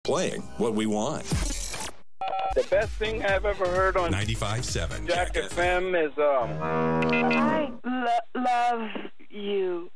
Playing what we want. The best thing I've ever heard on 95.7 Jack FM is I love you.